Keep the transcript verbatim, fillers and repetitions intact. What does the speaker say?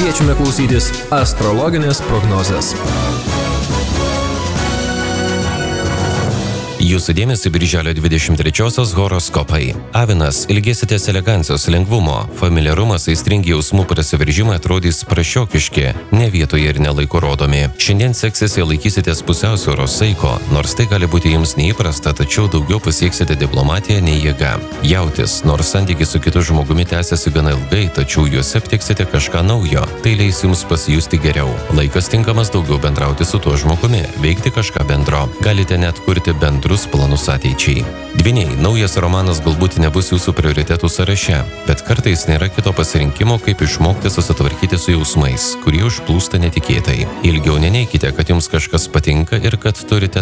Kviečiame klausytis astrologinės prognozės. Jūsų dėmesį birželio dvidešimt trečiosios horoskopai. Avinas, ilgėsitės elegancijos, lengvumo, familiarumas, aistringi jausmų prasiveržimai atrodys prašiokiški, ne vietoje ir nelaiku rodomi. Šiandien seksis jei laikysitės pusiausvyros saiko, nors tai gali būti jums neįprasta, tačiau daugiau pasieksite diplomatiją nei jėga. Jautis, nors santykis su kitu žmogumi tęsiasi gana ilgai, tačiau juose aptiksite kažką naujo. Tai leis jums pasijusti geriau. Laikas tinkamas daugiau bendrauti su tuo žmogumi, veikti kažką bendro. Galite net kurti bendrus planus ateičiai. Dvyniai, naujas romanas galbūt nebus jūsų prioritetų sąraše, bet kartais nėra kito pasirinkimo, kaip išmokti susitvarkyti su jausmais, kurie užplūsta netikėtai. Ilgiau neneikite, kad jums kažkas patinka ir kad turite